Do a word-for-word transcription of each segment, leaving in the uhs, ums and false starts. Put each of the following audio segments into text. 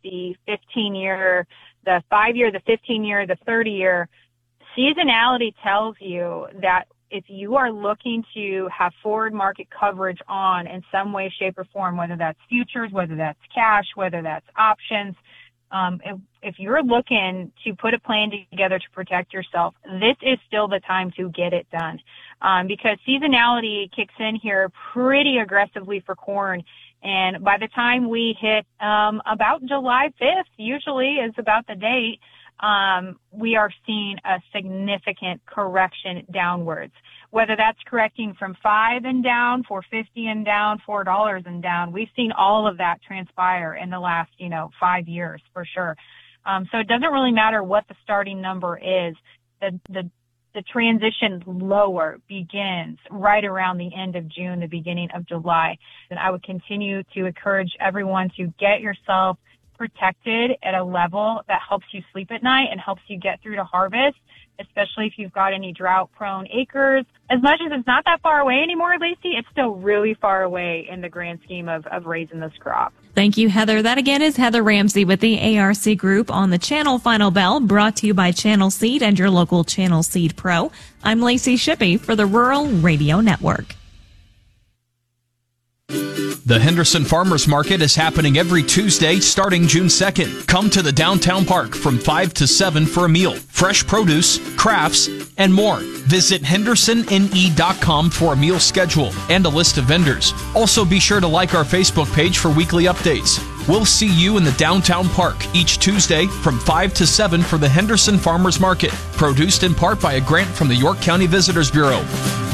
the fifteen-year, the five-year, the fifteen-year, the thirty-year. Seasonality tells you that if you are looking to have forward market coverage on in some way, shape, or form, whether that's futures, whether that's cash, whether that's options, um, if, if you're looking to put a plan together to protect yourself, this is still the time to get it done. Um, because seasonality kicks in here pretty aggressively for corn. And by the time we hit um, about July fifth, usually is about the date, Um, we are seeing a significant correction downwards, whether that's correcting from five and down, four fifty and down, four dollars and down. We've seen all of that transpire in the last, you know, five years for sure. Um, so it doesn't really matter what the starting number is. The, the, the transition lower begins right around the end of June, the beginning of July. And I would continue to encourage everyone to get yourself protected at a level that helps you sleep at night and helps you get through to harvest, especially if you've got any drought-prone acres. As much as it's not that far away anymore, Lacey, it's still really far away in the grand scheme of, of raising this crop. Thank you, Heather. That again is Heather Ramsey with the A R C Group on the Channel Final Bell, brought to you by Channel Seed and your local Channel Seed Pro. I'm Lacey Shippey for the Rural Radio Network. The Henderson Farmers Market is happening every Tuesday starting June second. Come to the downtown park from five to seven for a meal, fresh produce, crafts, and more. Visit henderson n e dot com for a meal schedule and a list of vendors. Also be sure to like our Facebook page for weekly updates. We'll see you in the downtown park each Tuesday from five to seven for the Henderson Farmers Market, produced in part by a grant from the York County Visitors Bureau.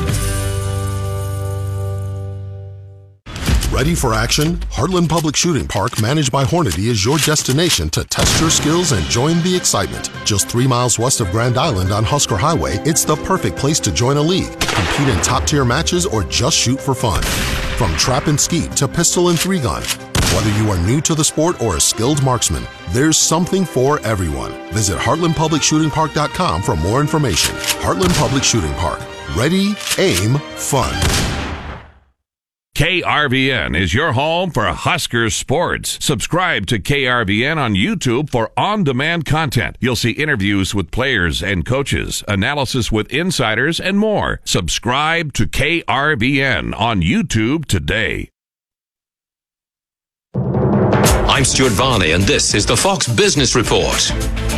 Ready for action? Heartland Public Shooting Park, managed by Hornady, is your destination to test your skills and join the excitement. Just three miles west of Grand Island on Husker Highway, it's the perfect place to join a league, compete in top-tier matches, or just shoot for fun. From trap and skeet to pistol and three-gun, whether you are new to the sport or a skilled marksman, there's something for everyone. Visit heartland public shooting park dot com for more information. Heartland Public Shooting Park. Ready, aim, fun. K R V N is your home for Husker sports. Subscribe to K R V N on YouTube for on-demand content. You'll see interviews with players and coaches, analysis with insiders, and more. Subscribe to K R V N on YouTube today. I'm Stuart Varney, and this is the Fox Business Report.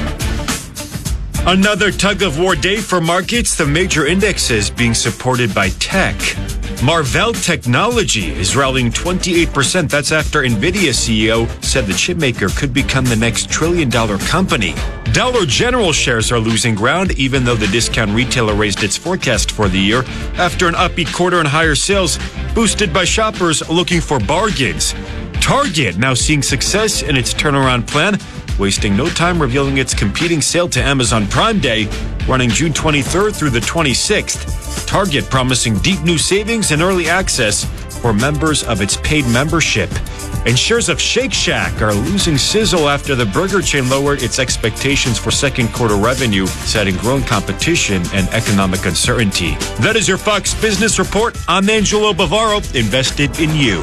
Another tug-of-war day for markets, the major indexes being supported by tech. Marvell Technology is rallying twenty-eight percent. That's after NVIDIA C E O said the chipmaker could become the next trillion-dollar company. Dollar General shares are losing ground, even though the discount retailer raised its forecast for the year after an upbeat quarter and higher sales, boosted by shoppers looking for bargains. Target now seeing success in its turnaround plan, wasting no time revealing its competing sale to Amazon Prime Day, running June twenty-third through the twenty-sixth. Target promising deep new savings and early access for members of its paid membership. And shares of Shake Shack are losing sizzle after the burger chain lowered its expectations for second quarter revenue, citing growing competition and economic uncertainty. That is your Fox Business Report. I'm Angelo Bavaro, invested in you.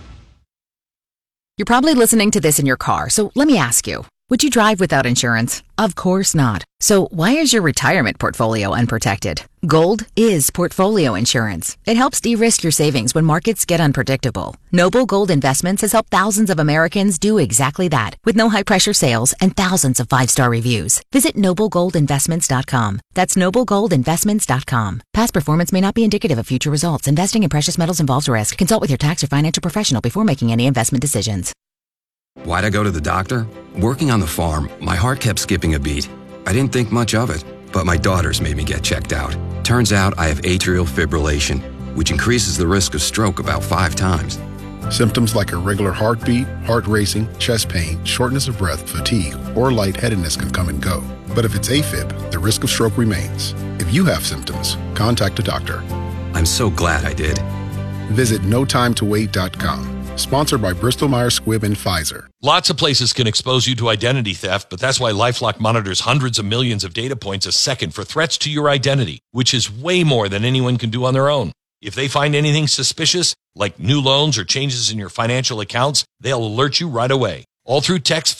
You're probably listening to this in your car, so let me ask you, would you drive without insurance? Of course not. So why is your retirement portfolio unprotected? Gold is portfolio insurance. It helps de-risk your savings when markets get unpredictable. Noble Gold Investments has helped thousands of Americans do exactly that, with no high-pressure sales and thousands of five-star reviews. Visit noble gold investments dot com. That's noble gold investments dot com. Past performance may not be indicative of future results. Investing in precious metals involves risk. Consult with your tax or financial professional before making any investment decisions. Why'd I go to the doctor? Working on the farm, my heart kept skipping a beat. I didn't think much of it, but my daughters made me get checked out. Turns out I have atrial fibrillation, which increases the risk of stroke about five times. Symptoms like irregular heartbeat, heart racing, chest pain, shortness of breath, fatigue, or lightheadedness can come and go. But if it's AFib, the risk of stroke remains. If you have symptoms, contact a doctor. I'm so glad I did. Visit no time to wait dot com. Sponsored by Bristol Myers Squibb and Pfizer. Lots of places can expose you to identity theft, but that's why LifeLock monitors hundreds of millions of data points a second for threats to your identity, which is way more than anyone can do on their own. If they find anything suspicious, like new loans or changes in your financial accounts, they'll alert you right away. All through text,